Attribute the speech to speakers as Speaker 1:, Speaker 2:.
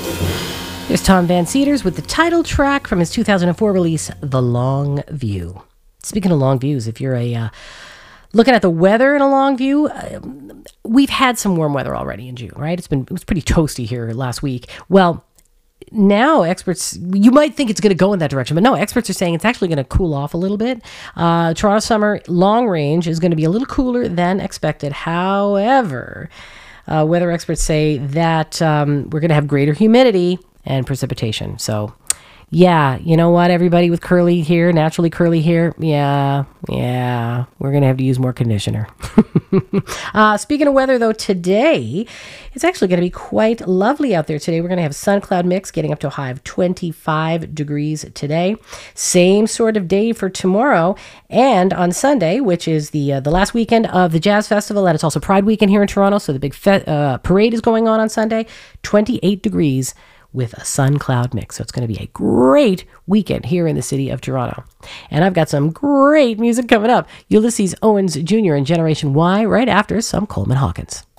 Speaker 1: There's Tom Van Cedars with the title track from his 2004 release, The Long View. Speaking of long views, if you're looking at the weather in a long view, we've had some warm weather already in June, right? It was pretty toasty here last week. Well, now experts, you might think it's going to go in that direction, but no, experts are saying it's actually going to cool off a little bit. Toronto summer long range is going to be a little cooler than expected. However, weather experts say that we're going to have greater humidity and precipitation. So, yeah, you know what, everybody with curly hair, naturally curly hair, yeah, we're going to have to use more conditioner. Speaking of weather, though, today, it's actually going to be quite lovely out there today. We're going to have sun cloud mix getting up to a high of 25 degrees today. Same sort of day for tomorrow. And on Sunday, which is the last weekend of the Jazz Festival, and it's also Pride Weekend here in Toronto, so the big parade is going on Sunday, 28 degrees with a sun cloud mix. So it's going to be a great weekend here in the city of Toronto. And I've got some great music coming up. Ulysses Owens Jr. and Generation Y right after some Coleman Hawkins.